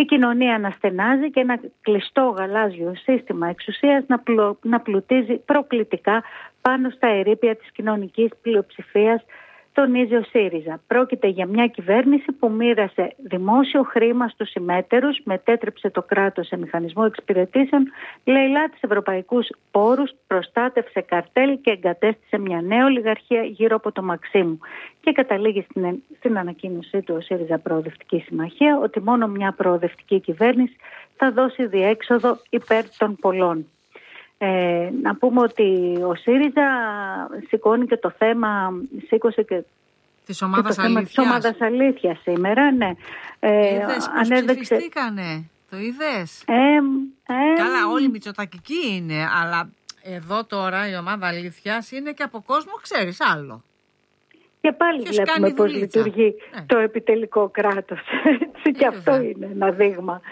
η κοινωνία να στενάζει και ένα κλειστό γαλάζιο σύστημα εξουσίας να πλουτίζει προκλητικά πάνω στα ερείπια της κοινωνικής πλειοψηφίας, τονίζει ο ΣΥΡΙΖΑ. Πρόκειται για μια κυβέρνηση που μοίρασε δημόσιο χρήμα στους συμμέτερους, μετέτρεψε το κράτος σε μηχανισμό εξυπηρετήσεων, λαιλάτισε ευρωπαϊκούς πόρους, προστάτευσε καρτέλ και εγκατέστησε μια νέα ολιγαρχία γύρω από το Μαξίμου. Και καταλήγει στην ανακοίνωσή του ο ΣΥΡΙΖΑ Προοδευτική Συμμαχία ότι μόνο μια προοδευτική κυβέρνηση θα δώσει διέξοδο υπέρ των πολλών. Να πούμε ότι ο ΣΥΡΙΖΑ σηκώνει και το θέμα, σήκωσε και της ομάδας αλήθειας σήμερα. Ναι. Είδες πως ψηφιστήκανε, το είδες? Καλά, όλοι οι μητσοτακικοί είναι, αλλά εδώ τώρα η ομάδα αλήθειας είναι και από κόσμο, ξέρεις, άλλο. Και πάλι βλέπουμε πώς λειτουργεί το επιτελικό κράτος. Και αυτό είναι ένα δείγμα.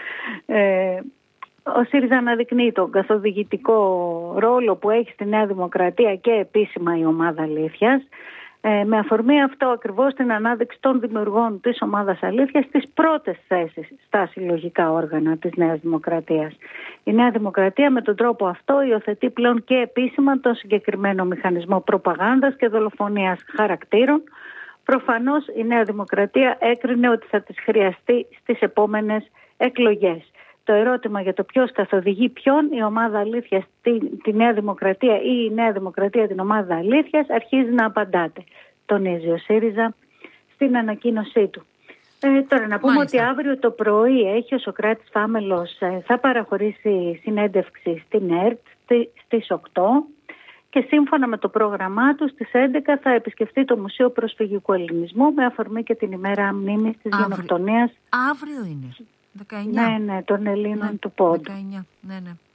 Ο ΣΥΡΙΖΑ αναδεικνύει τον καθοδηγητικό ρόλο που έχει στη Νέα Δημοκρατία και επίσημα η ομάδα αλήθειας. Με αφορμή αυτό ακριβώς την ανάδειξη των δημιουργών της ομάδας αλήθειας στις πρώτες θέσεις στα συλλογικά όργανα της Νέας Δημοκρατίας. Η Νέα Δημοκρατία με τον τρόπο αυτό υιοθετεί πλέον και επίσημα τον συγκεκριμένο μηχανισμό προπαγάνδας και δολοφονίας χαρακτήρων. Προφανώς η Νέα Δημοκρατία έκρινε ότι θα τις χρειαστεί στις επόμενες εκλογές. Το ερώτημα για το ποιος καθοδηγεί ποιον, η ομάδα αλήθειας τη Νέα Δημοκρατία ή η Νέα Δημοκρατία την ομάδα αλήθειας, αρχίζει να απαντάται, τονίζει ο ΣΥΡΙΖΑ στην ανακοίνωσή του. Τώρα να πούμε ότι αύριο το πρωί έχει ο Σωκράτης Φάμελος, θα παραχωρήσει συνέντευξη στην ΕΡΤ στις 8 και σύμφωνα με το πρόγραμμά του στις 11 θα επισκεφτεί το Μουσείο Προσφυγικού Ελληνισμού με αφορμή και την ημέρα μνήμης της γενοκτονίας. Αύριο είναι. 19. Ναι, των Ελλήνων του Πόντου. 19, ναι.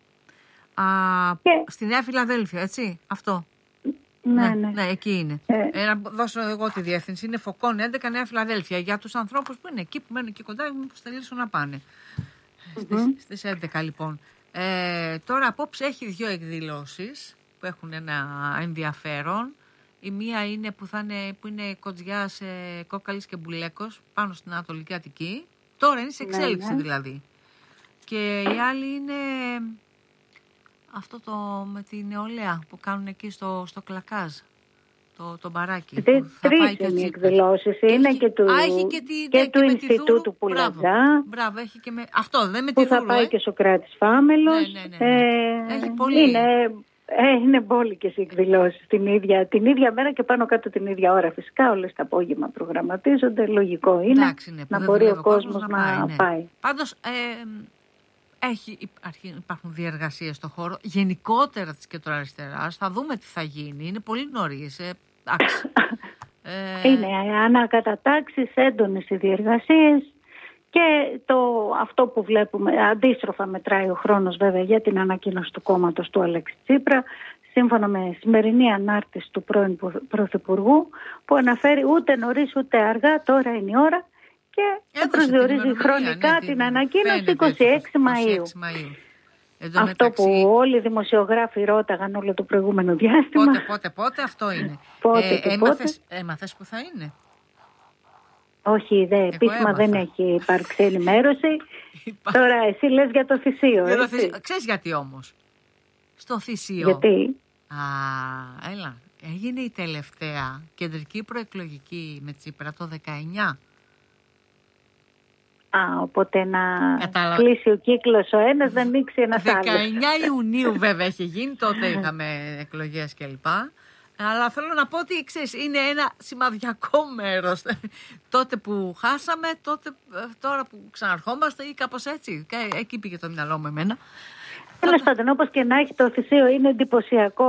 Στη Νέα Φιλαδέλφια, έτσι, αυτό. Ναι, εκεί είναι. Να δώσω εγώ τη διεύθυνση. Είναι Φωκών 11, Νέα Φιλαδέλφια. Για τους ανθρώπους που είναι εκεί, που μένουν εκεί κοντά, μήπως θελήσουν να πάνε. Στις 11 λοιπόν. Τώρα απόψε έχει 2 εκδηλώσεις που έχουν ένα ενδιαφέρον. Η μία είναι που είναι Κοτζιάς, Κόκαλης και Μπουλέκος πάνω στην Ανατολική Αττική. Τώρα είναι σε εξέλιξη δηλαδή. Και η άλλη είναι αυτό με την νεολαία που κάνουν εκεί στο Κλακάζ, το μπαράκι. Τρεις είναι οι εκδηλώσεις, είναι και του Ινστιτούτου Πουλατζά. Μπράβο, έχει και αυτό, δεν με τη που θα πάει και Σωκράτης Φάμελος. Ναι. Έχει πολύ. Είναι μπόλικες οι εκδηλώσεις την ίδια μέρα και πάνω κάτω την ίδια ώρα. Φυσικά όλες τα απόγευμα προγραμματίζονται. Λογικό είναι να μπορεί ο κόσμος να πάει. Πάντως υπάρχουν διεργασίες στο χώρο γενικότερα της κεντροαριστεράς. Θα δούμε τι θα γίνει. Είναι πολύ νωρίς. Είναι ανακατατάξεις, έντονες οι διεργασίες. Και αυτό που βλέπουμε, αντίστροφα μετράει ο χρόνος βέβαια για την ανακοίνωση του κόμματος του Αλέξη Τσίπρα, σύμφωνα με σημερινή ανάρτηση του πρώην Πρωθυπουργού, που αναφέρει ούτε νωρίς ούτε αργά, τώρα είναι η ώρα και προσδιορίζει χρονικά την ανακοίνωση 26 Μαΐου. Αυτό που όλοι οι δημοσιογράφοι ρώταγαν όλο το προηγούμενο διάστημα. Πότε αυτό είναι. Έμαθες που θα είναι? Όχι, επίσημα δεν έχει υπάρξει ενημέρωση. Τώρα εσύ λες για το Θησίο. Ξέρεις γιατί όμως? Στο Θησίο. Γιατί? Έλα. Έγινε η τελευταία κεντρική προεκλογική με Τσίπρα το 19. Οπότε να κλείσει ο κύκλος ο ένας, δεν ανοίξει ένας άλλος. 19 Ιουνίου βέβαια έχει γίνει, τότε είχαμε εκλογές κλπ. Αλλά θέλω να πω ότι ξέρεις, είναι ένα σημαδιακό μέρος. Τότε που χάσαμε, τώρα που ξαναρχόμαστε ή κάπως έτσι. Εκεί πήγε το μυαλό μου εμένα. Τέλος πάντων, όπως και να έχει, το Θησίο είναι εντυπωσιακό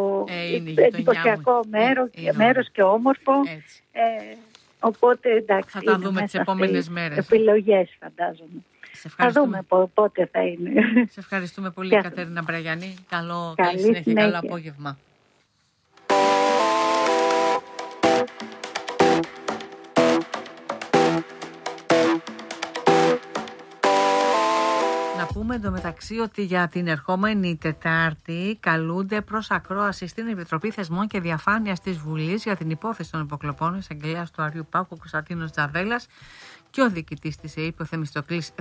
μέρος και όμορφο. Οπότε εντάξει. Θα τα δούμε τις επόμενες μέρες. Επιλογές φαντάζομαι. Θα δούμε πότε θα είναι. Σε ευχαριστούμε πολύ Κατερίνα Μπραγιανή. Καλή συνέχεια, καλό απόγευμα. Να πούμε εντωμεταξύ ότι για την ερχόμενη Τετάρτη καλούνται προς ακρόαση στην Επιτροπή Θεσμών και Διαφάνειας της Βουλής για την υπόθεση των υποκλοπών εισαγγελέας του Αριού Πάκου Κωνσταντίνος Τζαβέλας και ο διοικητής της ΕΕΠ, ο Θεμιστοκλής